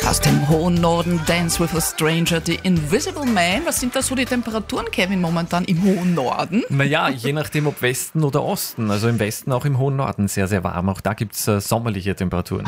Aus dem hohen Norden, Dance with a Stranger, The Invisible Man. Was sind da so die Temperaturen, Kevin, momentan im hohen Norden? Naja, je nachdem ob Westen oder Osten. Also im Westen auch im hohen Norden sehr, sehr warm. Auch da gibt es sommerliche Temperaturen.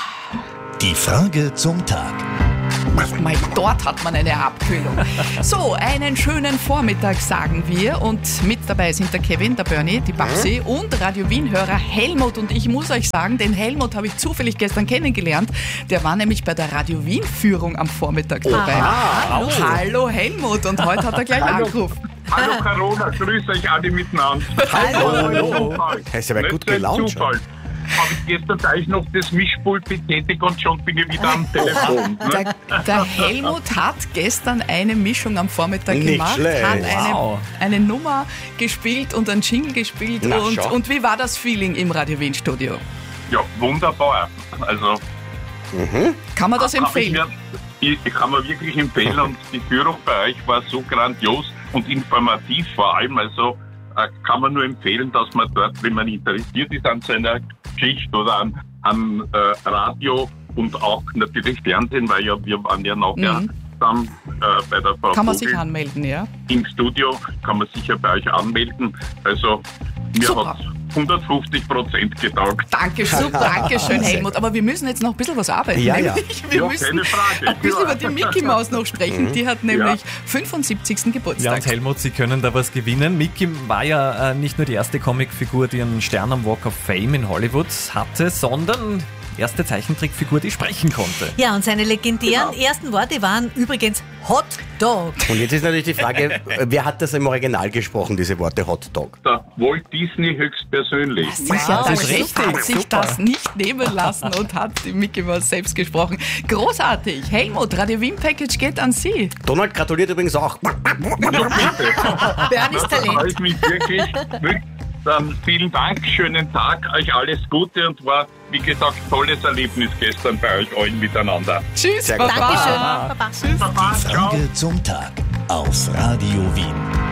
Die Frage zum Tag. Mal dort hat man eine Abkühlung. So, einen schönen Vormittag sagen wir. Und mit dabei sind der Kevin, der Bernie, die Babsi und Radio Wien-Hörer Helmut. Und ich muss euch sagen, den Helmut habe ich zufällig gestern kennengelernt. Der war nämlich bei der Radio Wien-Führung am Vormittag dabei. Hallo Helmut. Und heute hat er gleich angerufen. Hallo Carola, grüß euch alle miteinander. Hallo. Er ist aber gut gelaunt. Zufall. Habe ich gestern gleich noch das Mischpult betätigt und schon bin ich wieder am Telefon. Der Helmut hat gestern eine Mischung am Vormittag Nicht gemacht, schlecht. hat Wow. eine Nummer gespielt und ein Jingle gespielt. Na, schau. Und wie war das Feeling im Radio Wien Studio? Ja, wunderbar. Also, Kann man das empfehlen? Ich kann mir wirklich empfehlen und die Führung bei euch war so grandios und informativ vor allem. Also kann man nur empfehlen, dass man dort, wenn man interessiert ist an seiner Geschichte oder an Radio und auch natürlich Fernsehen, weil ja wir waren ja nachher dann bei der Frau Kann man Vogel sich anmelden, ja? im Studio, kann man sich ja bei euch anmelden. Also mir Super. hat 150% getaugt. Dankeschön, Helmut. Aber wir müssen jetzt noch ein bisschen was arbeiten. Ja, ja. Nämlich, wir Ja, müssen keine Frage. ein bisschen über die Mickey Maus noch sprechen. Die hat nämlich Ja. 75. Ja, Geburtstag. und Helmut, Sie können da was gewinnen. Mickey war ja nicht nur die erste Comicfigur, die einen Stern am Walk of Fame in Hollywood hatte, sondern erste Zeichentrickfigur, die sprechen konnte. Ja, und seine legendären ersten Worte waren übrigens Hot Dog. Und jetzt ist natürlich die Frage, wer hat das im Original gesprochen, diese Worte Hot Dog? Der Walt Disney höchstpersönlich. Sicher, das ist der richtig, hat sich super. das nicht nehmen lassen und hat die Mickey Maus selbst gesprochen. Großartig. Helmut, Radio Wien Package geht an Sie. Donald gratuliert übrigens auch. Bernies Da freue Talent. ich mich wirklich. Dann vielen Dank, schönen Tag, euch alles Gute und war, wie gesagt, tolles Erlebnis gestern bei euch allen miteinander. Tschüss, Sehr gut. Baba. Dankeschön. Baba. Baba, ciao. Frage zum Tag auf Radio Wien.